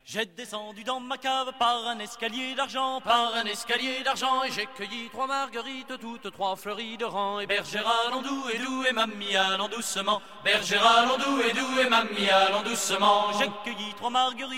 J'ai descendu dans ma cave par un escalier d'argent, et j'ai cueilli 3 marguerites, toutes 3 fleuries de rang. Et bergère allons doux et mamie allons doucement, bergère allons doux et mamie allons doucement. J'ai cueilli 3 marguerites.